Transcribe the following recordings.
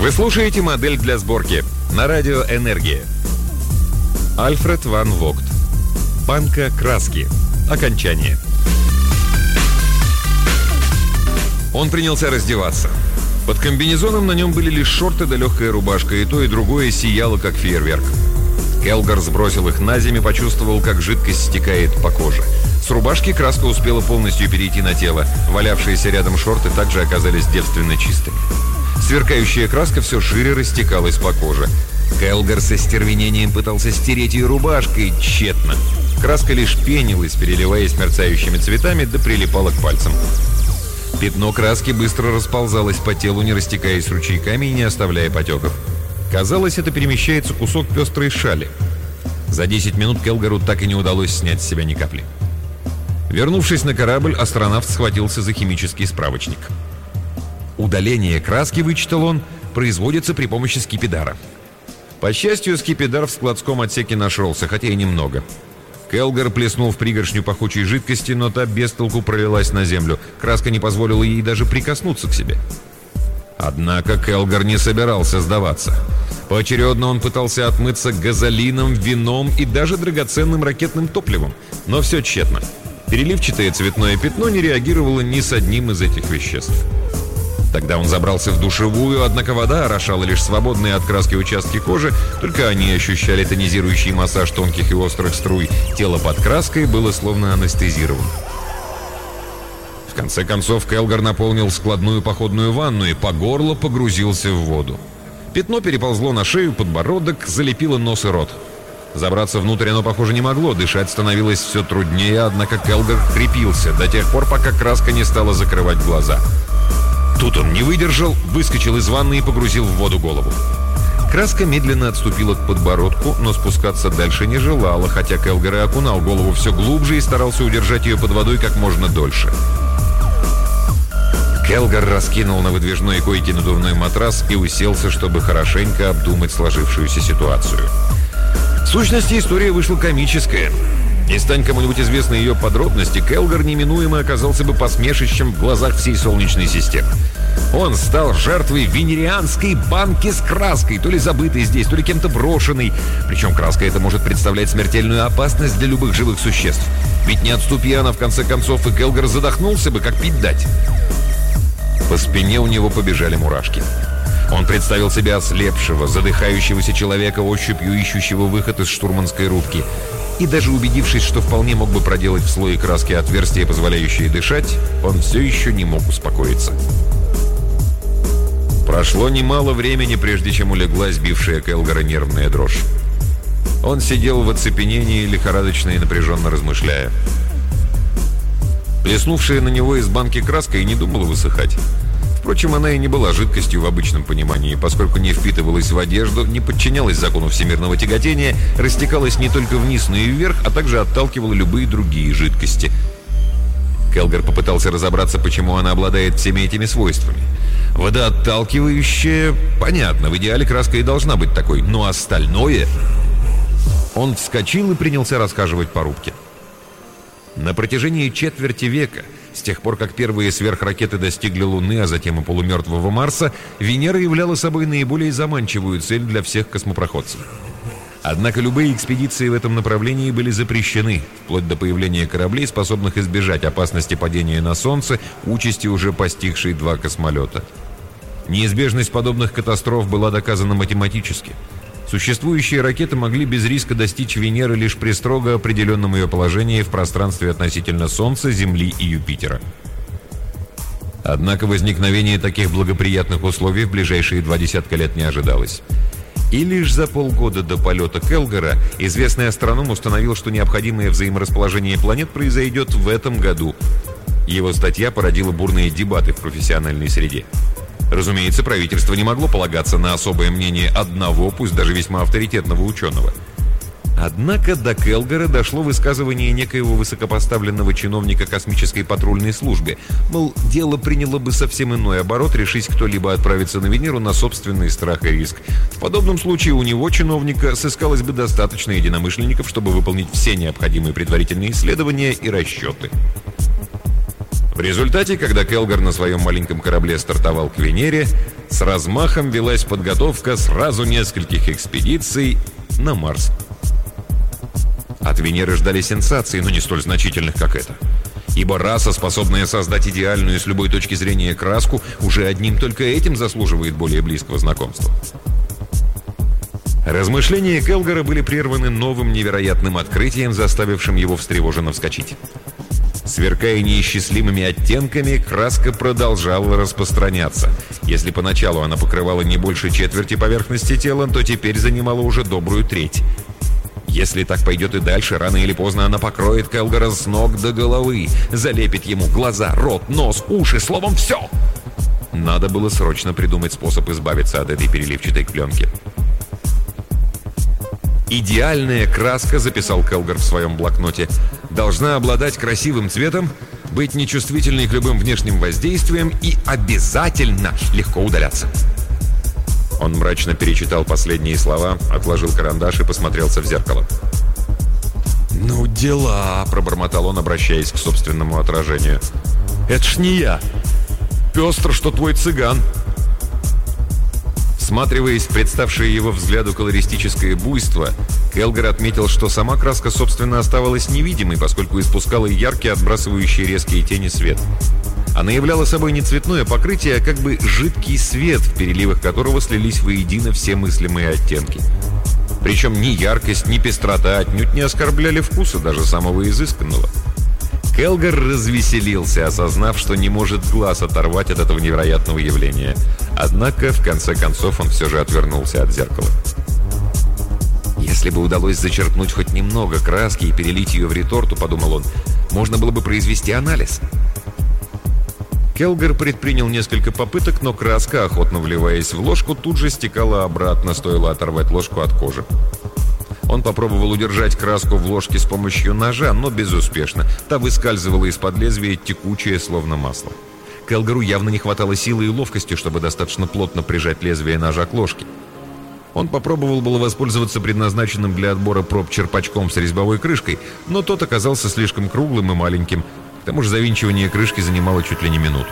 Вы слушаете «Модель для сборки» на радио «Энергия». Альфред ван Вогт. Банка краски. Окончание. Он принялся раздеваться. Под комбинезоном на нем были лишь шорты да легкая рубашка, и то, и другое сияло, как фейерверк. Келгар сбросил их на землю и почувствовал, как жидкость стекает по коже. С рубашки краска успела полностью перейти на тело. Валявшиеся рядом шорты также оказались девственно чистыми. Сверкающая краска все шире растекалась по коже. Келгар со стервенением пытался стереть ее рубашкой, тщетно. Краска лишь пенилась, переливаясь мерцающими цветами, да прилипала к пальцам. Пятно краски быстро расползалось по телу, не растекаясь ручейками и не оставляя потеков. Казалось, это перемещается кусок пестрой шали. За 10 минут Келгару так и не удалось снять с себя ни капли. Вернувшись на корабль, астронавт схватился за химический справочник. Удаление краски, вычитал он, производится при помощи скипидара. По счастью, скипидар в складском отсеке нашелся, хотя и немного. Келгар плеснул в пригоршню пахучей жидкости, но та без толку пролилась на землю. Краска не позволила ей даже прикоснуться к себе. Однако Келгар не собирался сдаваться. Поочередно он пытался отмыться газолином, вином и даже драгоценным ракетным топливом. Но все тщетно. Переливчатое цветное пятно не реагировало ни с одним из этих веществ. Тогда он забрался в душевую, однако вода орошала лишь свободные от краски участки кожи, только они ощущали тонизирующий массаж тонких и острых струй. Тело под краской было словно анестезировано. В конце концов, Келгар наполнил складную походную ванну и по горло погрузился в воду. Пятно переползло на шею, подбородок, залепило нос и рот. Забраться внутрь оно, похоже, не могло, дышать становилось все труднее, однако Келгар крепился до тех пор, пока краска не стала закрывать глаза. Тут он не выдержал, выскочил из ванны и погрузил в воду голову. Краска медленно отступила к подбородку, но спускаться дальше не желала, хотя Келгар и окунал голову все глубже и старался удержать ее под водой как можно дольше. Келгар раскинул на выдвижной койке надувной матрас и уселся, чтобы хорошенько обдумать сложившуюся ситуацию. В сущности, история вышла комическая. Не стань кому-нибудь известны ее подробности, Келгар неминуемо оказался бы посмешищем в глазах всей Солнечной системы. Он стал жертвой венерианской банки с краской, то ли забытой здесь, то ли кем-то брошенной. Причем краска эта может представлять смертельную опасность для любых живых существ. Ведь не отступи она, в конце концов, и Келгар задохнулся бы, как пить дать. По спине у него побежали мурашки. Он представил себя ослепшего, задыхающегося человека, ощупью ищущего выход из штурманской рубки. И даже убедившись, что вполне мог бы проделать в слое краски отверстия, позволяющие дышать, он все еще не мог успокоиться. Прошло немало времени, прежде чем улеглась бившая Келгара нервная дрожь. Он сидел в оцепенении, лихорадочно и напряженно размышляя. Плеснувшая на него из банки краска и не думала высыхать. Впрочем, она и не была жидкостью в обычном понимании, поскольку не впитывалась в одежду, не подчинялась закону всемирного тяготения, растекалась не только вниз, но и вверх, а также отталкивала любые другие жидкости. Келгар попытался разобраться, почему она обладает всеми этими свойствами. Водоотталкивающая, понятно, в идеале краска и должна быть такой, но остальное... Он вскочил и принялся расхаживать по рубке. На протяжении четверти века, с тех пор, как первые сверхракеты достигли Луны, а затем и полумертвого Марса, Венера являла собой наиболее заманчивую цель для всех космопроходцев. Однако любые экспедиции в этом направлении были запрещены, вплоть до появления кораблей, способных избежать опасности падения на Солнце, участи уже постигшей 2 космолета. Неизбежность подобных катастроф была доказана математически. Существующие ракеты могли без риска достичь Венеры лишь при строго определенном ее положении в пространстве относительно Солнца, Земли и Юпитера. Однако возникновение таких благоприятных условий в ближайшие 20 лет не ожидалось. И лишь за полгода до полета Келгара известный астроном установил, что необходимое взаиморасположение планет произойдет в этом году. Его статья породила бурные дебаты в профессиональной среде. Разумеется, правительство не могло полагаться на особое мнение одного, пусть даже весьма авторитетного ученого. Однако до Келгара дошло высказывание некоего высокопоставленного чиновника космической патрульной службы. Мол, дело приняло бы совсем иной оборот, решись кто-либо отправиться на Венеру на собственный страх и риск. В подобном случае у него, чиновника, сыскалось бы достаточно единомышленников, чтобы выполнить все необходимые предварительные исследования и расчеты. В результате, когда Келгар на своем маленьком корабле стартовал к Венере, с размахом велась подготовка сразу нескольких экспедиций на Марс. От Венеры ждали сенсаций, но не столь значительных, как это. Ибо раса, способная создать идеальную с любой точки зрения краску, уже одним только этим заслуживает более близкого знакомства. Размышления Келгара были прерваны новым невероятным открытием, заставившим его встревоженно вскочить. Сверкая неисчислимыми оттенками, краска продолжала распространяться. Если поначалу она покрывала не больше четверти поверхности тела, то теперь занимала уже добрую треть. Если так пойдет и дальше, рано или поздно она покроет Келгара с ног до головы, залепит ему глаза, рот, нос, уши, словом, все. Надо было срочно придумать способ избавиться от этой переливчатой пленки. «Идеальная краска», — записал Келгар в своем блокноте, «должна обладать красивым цветом, быть нечувствительной к любым внешним воздействиям и обязательно легко удаляться». Он мрачно перечитал последние слова, отложил карандаш и посмотрелся в зеркало. «Ну дела», — пробормотал он, обращаясь к собственному отражению. «Это ж не я. Пестро, что твой цыган». Всматриваясь в представшее его взгляду колористическое буйство, Келгар отметил, что сама краска, собственно, оставалась невидимой, поскольку испускала яркий, отбрасывающий резкие тени свет. Она являла собой не цветное покрытие, а как бы жидкий свет, в переливах которого слились воедино все мыслимые оттенки. Причем ни яркость, ни пестрота отнюдь не оскорбляли вкуса даже самого изысканного. Келгар развеселился, осознав, что не может глаз оторвать от этого невероятного явления. Однако, в конце концов, он все же отвернулся от зеркала. «Если бы удалось зачерпнуть хоть немного краски и перелить ее в реторту, — подумал он, — можно было бы произвести анализ». Келгар предпринял несколько попыток, но краска, охотно вливаясь в ложку, тут же стекала обратно, стоило оторвать ложку от кожи. Он попробовал удержать краску в ложке с помощью ножа, но безуспешно. Та выскальзывала из-под лезвия, текучая, словно масло. Келгару явно не хватало силы и ловкости, чтобы достаточно плотно прижать лезвие ножа к ложке. Он попробовал было воспользоваться предназначенным для отбора проб черпачком с резьбовой крышкой, но тот оказался слишком круглым и маленьким. К тому же завинчивание крышки занимало чуть ли не минуту.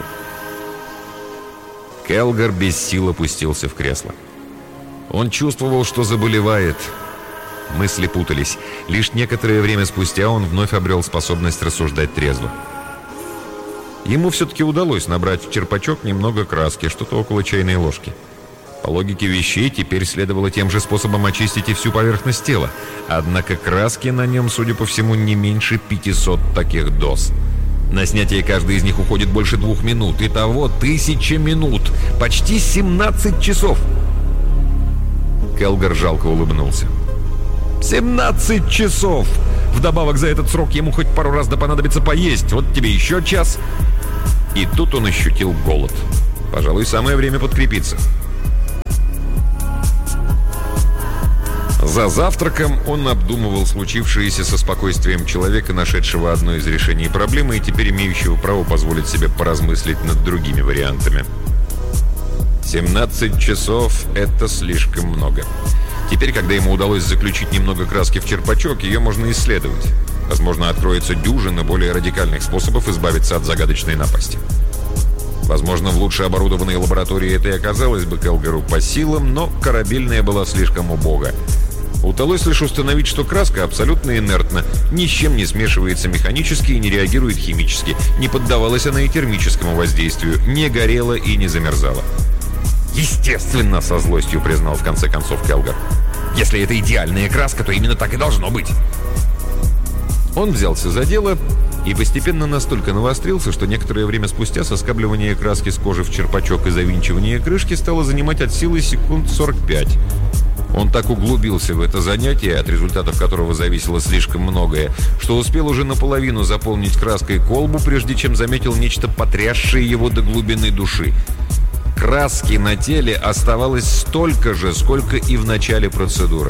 Келгар без сил опустился в кресло. Он чувствовал, что заболевает. Мысли путались. Лишь некоторое время спустя он вновь обрел способность рассуждать трезво. Ему все-таки удалось набрать в черпачок немного краски, что-то около чайной ложки. По логике вещей, теперь следовало тем же способом очистить и всю поверхность тела. Однако краски на нем, судя по всему, не меньше 500 таких доз. На снятие каждой из них уходит больше 2 минут. Итого 1000 минут. Почти 17 часов. Келгар жалко улыбнулся. 17 часов! Вдобавок за этот срок ему хоть пару раз да понадобится поесть. Вот тебе еще час. И тут он ощутил голод. Пожалуй, самое время подкрепиться. За завтраком он обдумывал случившееся со спокойствием человека, нашедшего одно из решений проблемы и теперь имеющего право позволить себе поразмыслить над другими вариантами. 17 часов — это слишком много. Теперь, когда ему удалось заключить немного краски в черпачок, ее можно исследовать. Возможно, откроется дюжина более радикальных способов избавиться от загадочной напасти. Возможно, в лучше оборудованной лаборатории это и оказалось бы Келгару по силам, но корабельная была слишком убога. Удалось лишь установить, что краска абсолютно инертна, ни с чем не смешивается механически и не реагирует химически, не поддавалась она и термическому воздействию, не горела и не замерзала. «Естественно!» — со злостью признал в конце концов Келгар. «Если это идеальная краска, то именно так и должно быть!» Он взялся за дело и постепенно настолько навострился, что некоторое время спустя соскабливание краски с кожи в черпачок и завинчивание крышки стало занимать от силы секунд 45. Он так углубился в это занятие, от результатов которого зависело слишком многое, что успел уже наполовину заполнить краской колбу, прежде чем заметил нечто, потрясшее его до глубины души. Краски на теле оставалось столько же, сколько и в начале процедуры.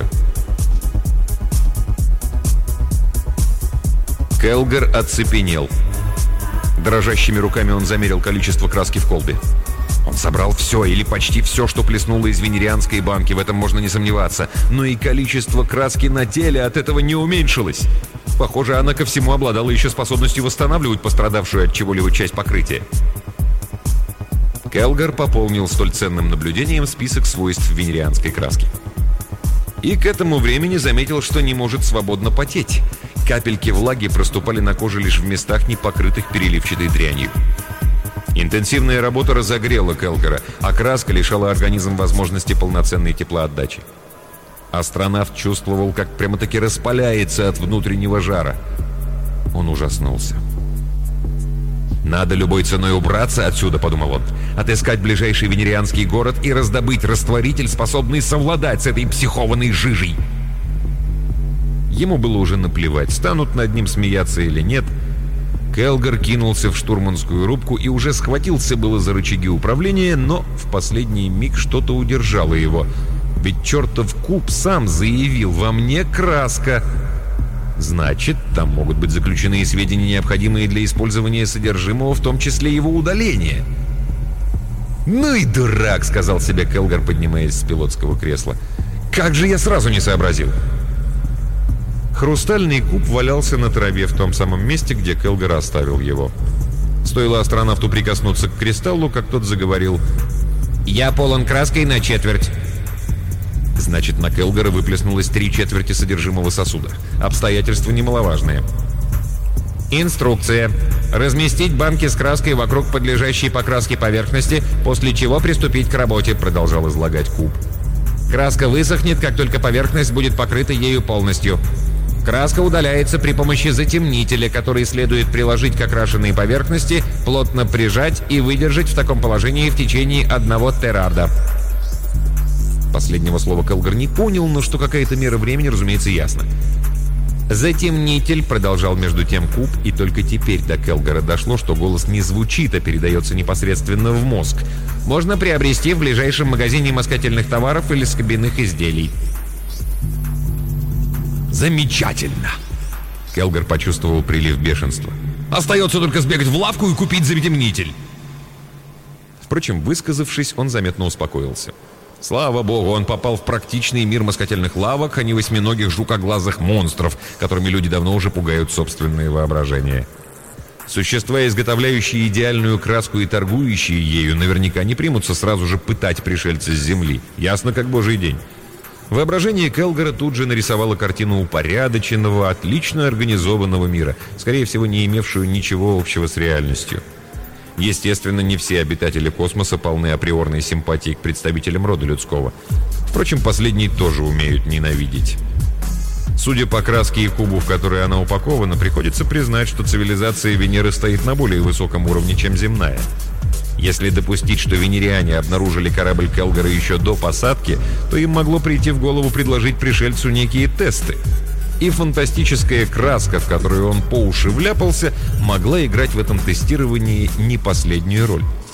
Келгар оцепенел. Дрожащими руками он замерил количество краски в колбе. Он собрал все или почти все, что плеснуло из венерианской банки, в этом можно не сомневаться. Но и количество краски на теле от этого не уменьшилось. Похоже, она ко всему обладала еще способностью восстанавливать пострадавшую от чего-либо часть покрытия. Келгар пополнил столь ценным наблюдением список свойств венерианской краски. И к этому времени заметил, что не может свободно потеть. Капельки влаги проступали на коже лишь в местах, не покрытых переливчатой дрянью. Интенсивная работа разогрела Келгара, а краска лишала организм возможности полноценной теплоотдачи. Астронавт чувствовал, как прямо-таки распаляется от внутреннего жара. Он ужаснулся. «Надо любой ценой убраться отсюда», — подумал он, «отыскать ближайший венерианский город и раздобыть растворитель, способный совладать с этой психованной жижей». Ему было уже наплевать, станут над ним смеяться или нет. Келгар кинулся в штурманскую рубку и уже схватился было за рычаги управления, но в последний миг что-то удержало его. Ведь чертов куб сам заявил: «Во мне краска». Значит, там могут быть заключены сведения, необходимые для использования содержимого, в том числе его удаления. «Ну и дурак», — сказал себе Келгар, поднимаясь с пилотского кресла. «Как же я сразу не сообразил!» Хрустальный куб валялся на траве в том самом месте, где Келгар оставил его. Стоило астронавту прикоснуться к кристаллу, как тот заговорил: «Я полон краской на четверть». Значит, на Келгара выплеснулось 3/4 содержимого сосуда. Обстоятельства немаловажные. «Инструкция. Разместить банки с краской вокруг подлежащей покраске поверхности, после чего приступить к работе», — продолжал излагать куб. «Краска высохнет, как только поверхность будет покрыта ею полностью. Краска удаляется при помощи затемнителя, который следует приложить к окрашенной поверхности, плотно прижать и выдержать в таком положении в течение 1 терарда». Последнего слова Келгар не понял, но что какая-то мера времени, разумеется, ясно. «Затемнитель», — продолжал между тем куб, и только теперь до Келгара дошло, что голос не звучит, а передается непосредственно в мозг, «можно приобрести в ближайшем магазине москательных товаров или скобяных изделий». «Замечательно!» Келгар почувствовал прилив бешенства. «Остается только сбегать в лавку и купить затемнитель!» Впрочем, высказавшись, он заметно успокоился. Слава богу, он попал в практичный мир москательных лавок, а не восьминогих жукоглазых монстров, которыми люди давно уже пугают собственное воображение. Существа, изготовляющие идеальную краску и торгующие ею, наверняка не примутся сразу же пытать пришельца с Земли. Ясно как божий день. Воображение Келгара тут же нарисовало картину упорядоченного, отлично организованного мира, скорее всего, не имевшую ничего общего с реальностью. Естественно, не все обитатели космоса полны априорной симпатии к представителям рода людского. Впрочем, последние тоже умеют ненавидеть. Судя по краске и кубу, в который она упакована, приходится признать, что цивилизация Венеры стоит на более высоком уровне, чем земная. Если допустить, что венериане обнаружили корабль Келгара еще до посадки, то им могло прийти в голову предложить пришельцу некие тесты. И фантастическая краска, в которую он по уши вляпался, могла играть в этом тестировании не последнюю роль.